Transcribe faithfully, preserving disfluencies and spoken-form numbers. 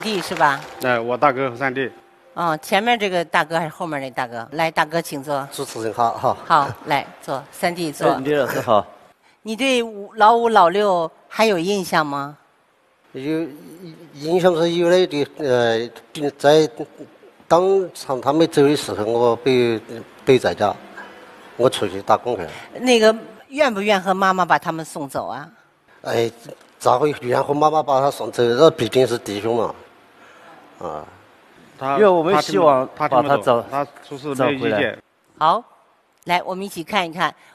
弟是吧？ 哎，我大哥和三弟。 哦，前面这个大哥还是后面那大哥？来，大哥请坐。 主持人好，好。 好，来坐。三弟坐。 李老师好。 你对五老五、老六还有印象吗？ 有印象是有那的，呃，在当场他们走的时候，我被被在家，我出去打工去。 那个愿不愿和妈妈把他们送走啊？ 哎，咋会愿和妈妈把他送走？这毕竟是弟兄嘛，啊。 他因为我们希望他把他找他说是没有意见。 好，来，我们一起看一看